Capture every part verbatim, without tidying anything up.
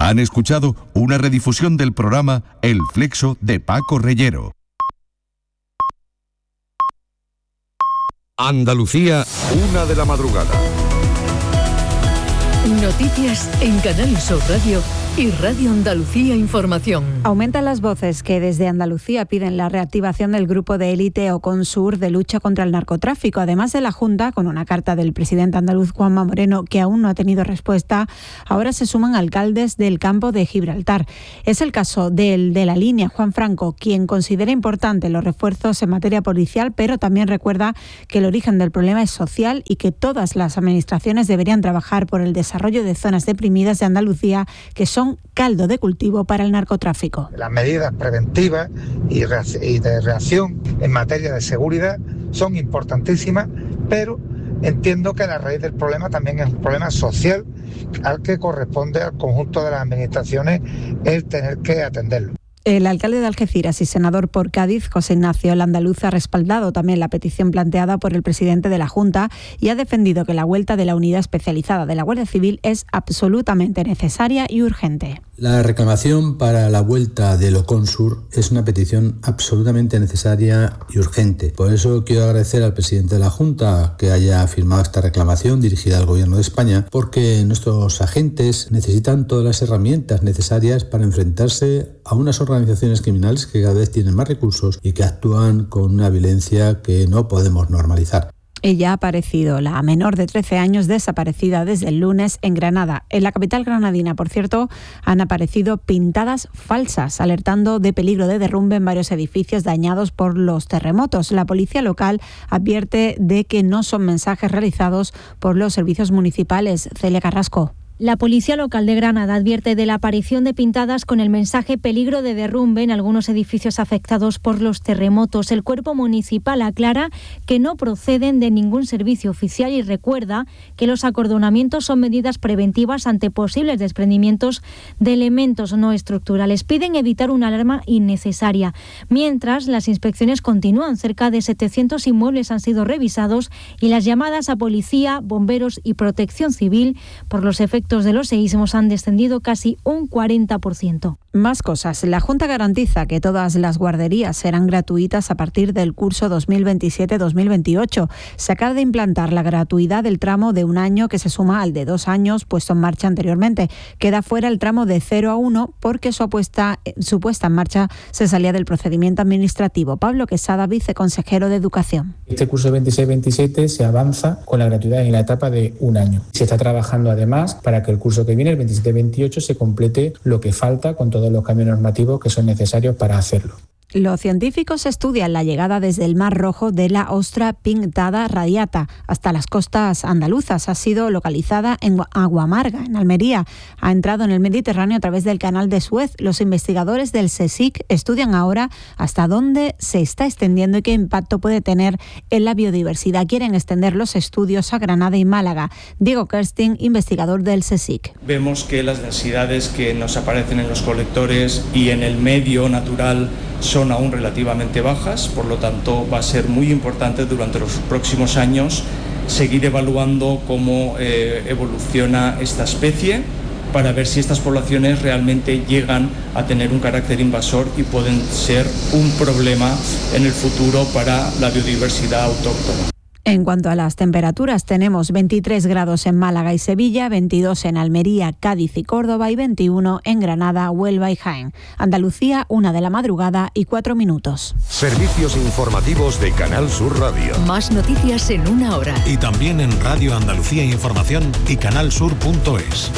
Han escuchado una redifusión del programa El Flexo de Paco Reyero. Andalucía, una de la madrugada. Noticias en Canal Sur Radio y Radio Andalucía Información. Aumentan las voces que desde Andalucía piden la reactivación del grupo de élite Oconsur de lucha contra el narcotráfico. Además de la Junta, con una carta del presidente andaluz Juanma Moreno que aún no ha tenido respuesta, ahora se suman alcaldes del campo de Gibraltar. Es el caso del de la línea, Juan Franco, quien considera importante los refuerzos en materia policial, pero también recuerda que el origen del problema es social y que todas las administraciones deberían trabajar por el desarrollo de zonas deprimidas de Andalucía que son caldo de cultivo para el narcotráfico. Las medidas preventivas y de reacción en materia de seguridad son importantísimas, pero entiendo que la raíz del problema también es un problema social al que corresponde al conjunto de las administraciones el tener que atenderlo. El alcalde de Algeciras y senador por Cádiz, José Ignacio Landaluz, ha respaldado también la petición planteada por el presidente de la Junta y ha defendido que la vuelta de la unidad especializada de la Guardia Civil es absolutamente necesaria y urgente. La reclamación para la vuelta del Oconsur es una petición absolutamente necesaria y urgente. Por eso quiero agradecer al presidente de la Junta que haya firmado esta reclamación dirigida al Gobierno de España, porque nuestros agentes necesitan todas las herramientas necesarias para enfrentarse a unas organizaciones criminales que cada vez tienen más recursos y que actúan con una violencia que no podemos normalizar. Ella ha aparecido, la menor de trece años desaparecida desde el lunes en Granada. En la capital granadina, por cierto, han aparecido pintadas falsas, alertando de peligro de derrumbe en varios edificios dañados por los terremotos. La policía local advierte de que no son mensajes realizados por los servicios municipales. Celia Carrasco. La policía local de Granada advierte de la aparición de pintadas con el mensaje peligro de derrumbe en algunos edificios afectados por los terremotos. El cuerpo municipal aclara que no proceden de ningún servicio oficial y recuerda que los acordonamientos son medidas preventivas ante posibles desprendimientos de elementos no estructurales. Piden evitar una alarma innecesaria. Mientras, las inspecciones continúan. Cerca de setecientos inmuebles han sido revisados y las llamadas a policía, bomberos y protección civil por los efectos de los seísmos han descendido casi un cuarenta por ciento. Más cosas. La Junta garantiza que todas las guarderías serán gratuitas a partir del curso dos mil veintisiete dos mil veintiocho. Se acaba de implantar la gratuidad del tramo de un año que se suma al de dos años puesto en marcha anteriormente. Queda fuera el tramo de cero a uno porque su, apuesta, su puesta en marcha se salía del procedimiento administrativo. Pablo Quesada, viceconsejero de Educación. Este curso veintiséis veintisiete se avanza con la gratuidad en la etapa de un año. Se está trabajando además para que el curso que viene, el veintisiete veintiocho, se complete lo que falta con todos los cambios normativos que son necesarios para hacerlo. Los científicos estudian la llegada desde el Mar Rojo de la ostra pintada radiata hasta las costas andaluzas. Ha sido localizada en Aguamarga, en Almería. Ha entrado en el Mediterráneo a través del canal de Suez. Los investigadores del CSIC estudian ahora hasta dónde se está extendiendo y qué impacto puede tener en la biodiversidad. Quieren extender los estudios a Granada y Málaga. Diego Kersting, investigador del CSIC. Vemos que las densidades que nos aparecen en los colectores y en el medio natural son aún relativamente bajas, por lo tanto va a ser muy importante durante los próximos años seguir evaluando cómo eh, evoluciona esta especie para ver si estas poblaciones realmente llegan a tener un carácter invasor y pueden ser un problema en el futuro para la biodiversidad autóctona. En cuanto a las temperaturas, tenemos veintitrés grados en Málaga y Sevilla, veintidós en Almería, Cádiz y Córdoba y veintiuno en Granada, Huelva y Jaén. Andalucía, una de la madrugada y cuatro minutos. Servicios informativos de Canal Sur Radio. Más noticias en una hora. Y también en Radio Andalucía Información y canalsur punto es.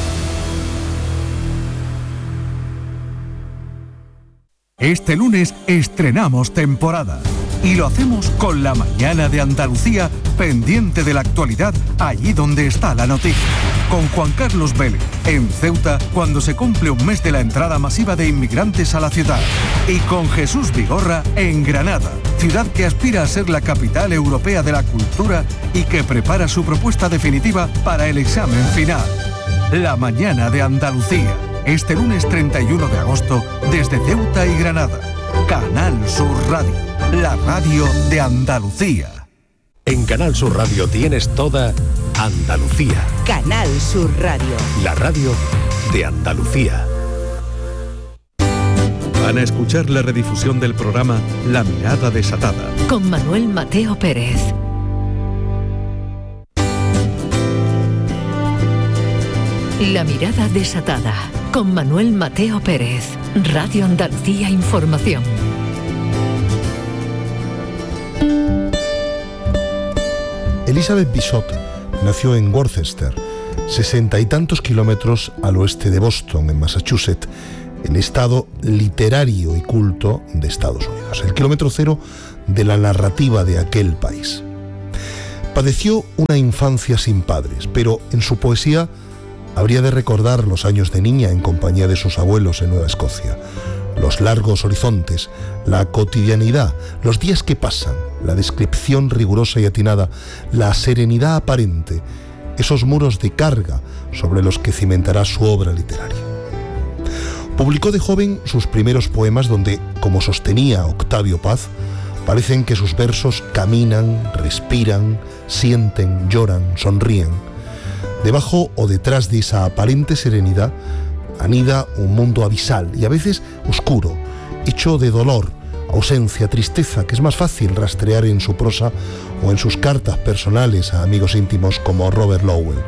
Este lunes estrenamos temporada y lo hacemos con La Mañana de Andalucía, pendiente de la actualidad allí donde está la noticia. Con Juan Carlos Vélez en Ceuta cuando se cumple un mes de la entrada masiva de inmigrantes a la ciudad. Y con Jesús Vigorra en Granada, ciudad que aspira a ser la capital europea de la cultura y que prepara su propuesta definitiva para el examen final. La Mañana de Andalucía. Este lunes treinta y uno de agosto, desde Ceuta y Granada. Canal Sur Radio, la radio de Andalucía. En Canal Sur Radio tienes toda Andalucía. Canal Sur Radio. La radio de Andalucía. Van a escuchar la redifusión del programa La Mirada Desatada con Manuel Mateo Pérez. La Mirada Desatada con Manuel Mateo Pérez. Radio Andalucía Información. Elizabeth Bishop nació en Worcester, sesenta y tantos kilómetros al oeste de Boston, en Massachusetts, el estado literario y culto de Estados Unidos, el kilómetro cero de la narrativa de aquel país. Padeció una infancia sin padres, pero en su poesía habría de recordar los años de niña en compañía de sus abuelos en Nueva Escocia, los largos horizontes, la cotidianidad, los días que pasan, la descripción rigurosa y atinada, la serenidad aparente, esos muros de carga sobre los que cimentará su obra literaria. Publicó de joven sus primeros poemas donde, como sostenía Octavio Paz, parecen que sus versos caminan, respiran, sienten, lloran, sonríen. Debajo o detrás de esa aparente serenidad anida un mundo abisal y a veces oscuro, hecho de dolor, ausencia, tristeza, que es más fácil rastrear en su prosa o en sus cartas personales a amigos íntimos como Robert Lowell.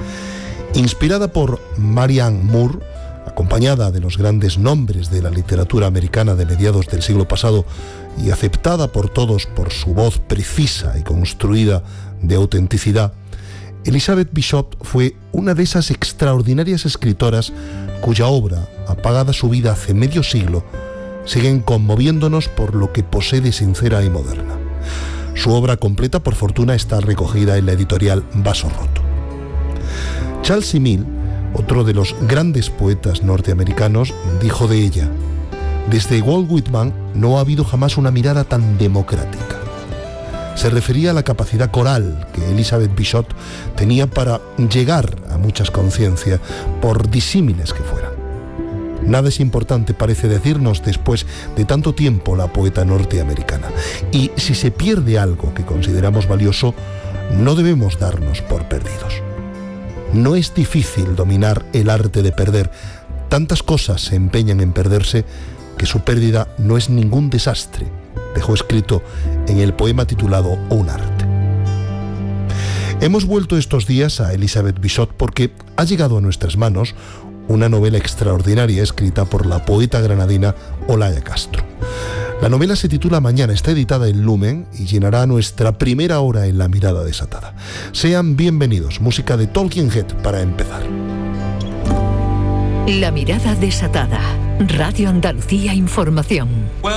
Inspirada por Marianne Moore, acompañada de los grandes nombres de la literatura americana de mediados del siglo pasado y aceptada por todos por su voz precisa y construida de autenticidad, Elizabeth Bishop fue una de esas extraordinarias escritoras cuya obra, apagada su vida hace medio siglo, siguen conmoviéndonos por lo que posee de sincera y moderna. Su obra completa, por fortuna, está recogida en la editorial Vaso Roto. Charles Emile, otro de los grandes poetas norteamericanos, dijo de ella: desde Walt Whitman no ha habido jamás una mirada tan democrática. Se refería a la capacidad coral que Elizabeth Bishop tenía para llegar a muchas conciencias, por disímiles que fueran. Nada es importante, parece decirnos después de tanto tiempo la poeta norteamericana. Y si se pierde algo que consideramos valioso, no debemos darnos por perdidos. No es difícil dominar el arte de perder. Tantas cosas se empeñan en perderse que su pérdida no es ningún desastre, dejó escrito en el poema titulado Un arte. Hemos vuelto estos días a Elizabeth Bishop porque ha llegado a nuestras manos una novela extraordinaria escrita por la poeta granadina Olaya Castro. La novela se titula Mañana, está editada en Lumen y llenará nuestra primera hora en La Mirada Desatada. Sean bienvenidos, música de Talking Head para empezar. La Mirada Desatada, Radio Andalucía Información.